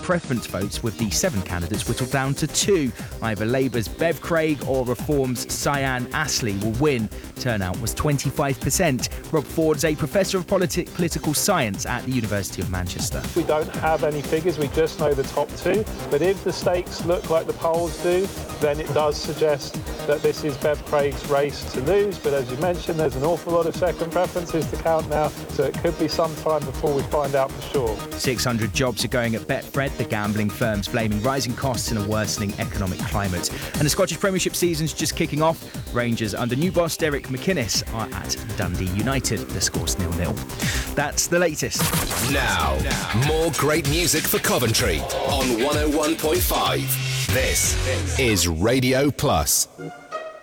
preference votes, with the 7 candidates whittled down to 2. Either Labour's Bev Craig or Reform's Cyan Astley will win. Turnout was 25%. Rob Ford's a professor of political science at the University of Manchester. We don't have any figures, we just know the top 2. But if the stakes look like the polls do, then it does suggest that this is Bev Craig's race to lose. But as you mentioned, there's an awful lot of second preferences to count now, so it could be some time before we find out for sure. 600 jobs are going at Betfred, the gambling firm's blaming rising costs and a worsening economic climate. And the Scottish Premiership season's just kicking off. Rangers under new boss Derek McInnes are at Dundee United. The score's 0-0. That's the latest. Now, more great music for Coventry on 101.5. This is Radio Plus.